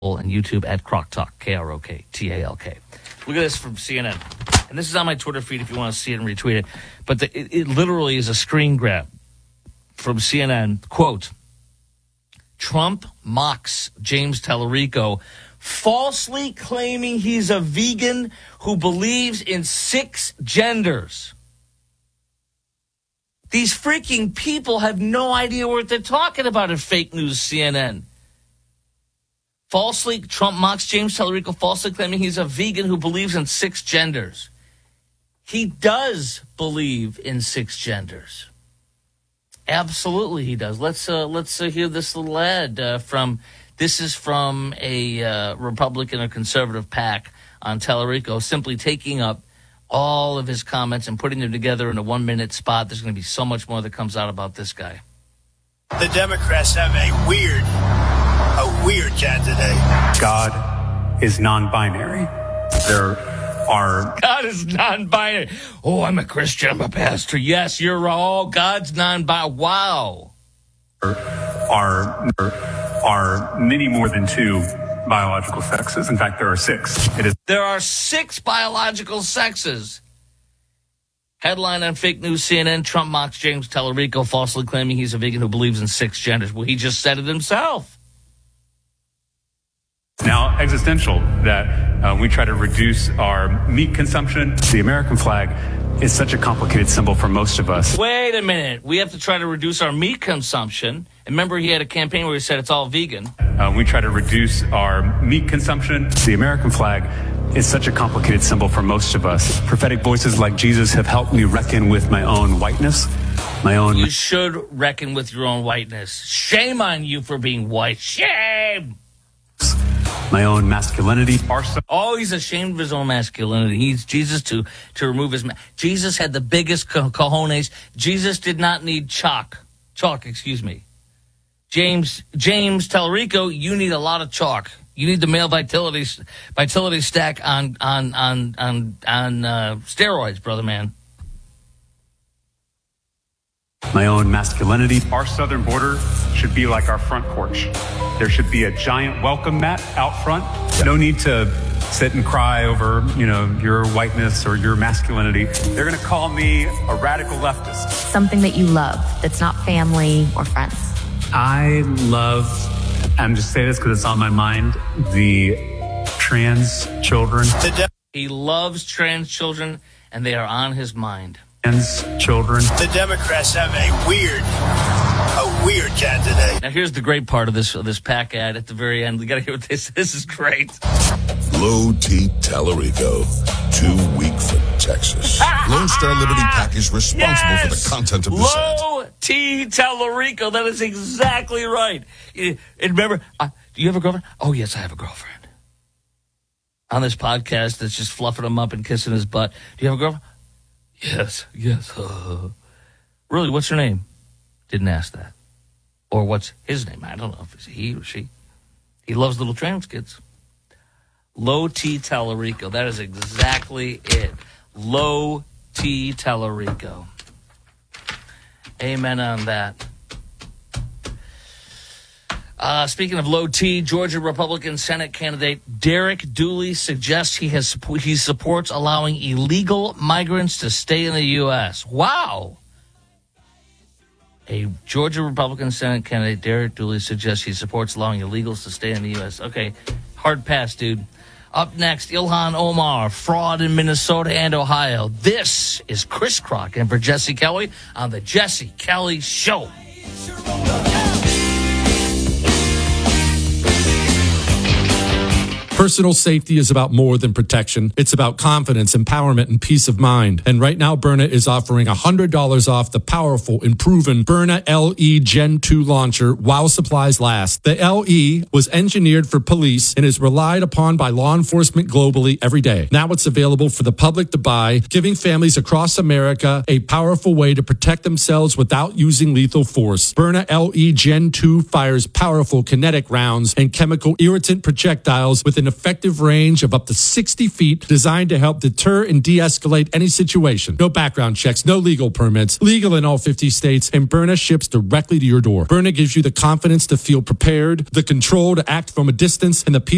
and YouTube at Krok Talk, Kroktalk. Look at this from CNN. And this is on my Twitter feed if you want to see it and retweet it. But it literally is a screen grab from CNN. Quote, Trump mocks James Tallarico, falsely claiming he's a vegan who believes in 6 genders. These freaking people have no idea what they're talking about at Fake News CNN. Trump mocks James Tallarico, falsely claiming he's a vegan who believes in 6 genders. He does believe in 6 genders. Absolutely, he does. Let's hear this little ad from. This is from a Republican or conservative PAC on Tallarico, simply taking up all of his comments and putting them together in a 1-minute spot. There's going to be so much more that comes out about this guy. The Democrats have a weird candidate. God is non-binary. God is non-binary. Oh, I'm a Christian. I'm a pastor. Yes, you're all. God's non-binary. Wow. Are many more than 2 biological sexes. In fact, there are 6. There are 6 biological sexes. Headline on Fake News CNN, Trump mocks James Tallarico, falsely claiming he's a vegan who believes in 6 genders. Well, he just said it himself. Now existential that we try to reduce our meat consumption. The American flag is such a complicated symbol for most of us. Wait a minute. We have to try to reduce our meat consumption. And remember, he had a campaign where he said it's all vegan. We try to reduce our meat consumption. The American flag is such a complicated symbol for most of us. Prophetic voices like Jesus have helped me reckon with my own whiteness. You should reckon with your own whiteness. Shame on you for being white. Shame! My own masculinity. Oh, he's ashamed of his own masculinity. He's Jesus to remove his... Jesus had the biggest cojones. Jesus did not need chalk, excuse me. James Tallarico, you need a lot of chalk. You need the male vitality stack on steroids, brother man. My own masculinity. Our southern border should be like our front porch. There should be a giant welcome mat out front. No need to sit and cry over, your whiteness or your masculinity. They're going to call me a radical leftist. Something that you love that's not family or friends. I love, I'm just saying this because it's on my mind, the trans children. He loves trans children, and they are on his mind. Trans children. The Democrats have a weird candidate. Now here's the great part of this PAC ad at the very end. We got to hear what this. This is great. Low T Tallarico, too weak for Texas. Lone Star Liberty PAC is responsible for the content of this ad. Low T Tallarico. That is exactly right. And remember, do you have a girlfriend? Oh yes, I have a girlfriend. On this podcast, that's just fluffing him up and kissing his butt. Do you have a girlfriend? Yes. Really, what's her name? Didn't ask that. Or what's his name? I don't know if it's he or she. He loves little trans kids. Low T Tallarico. That is exactly it. Low T Tallarico. Amen on that. Speaking of low T, Georgia Republican Senate candidate Derek Dooley suggests he supports allowing illegal migrants to stay in the U.S. Wow. A Georgia Republican Senate candidate, Derek Dooley, suggests he supports allowing illegals to stay in the U.S. Okay, hard pass, dude. Up next, Ilhan Omar, fraud in Minnesota and Ohio. This is Chris Krok and for Jesse Kelly on the Jesse Kelly Show. Personal safety is about more than protection. It's about confidence, empowerment, and peace of mind. And right now, Byrna is offering $100 off the powerful and proven Byrna LE Gen 2 launcher while supplies last. The LE was engineered for police and is relied upon by law enforcement globally every day. Now it's available for the public to buy, giving families across America a powerful way to protect themselves without using lethal force. Byrna LE Gen 2 fires powerful kinetic rounds and chemical irritant projectiles with an effective range of up to 60 feet, designed to help deter and de-escalate any situation. No background checks, no legal permits, legal in all 50 states, and Byrna ships directly to your door. Byrna gives you the confidence to feel prepared, the control to act from a distance, and the peace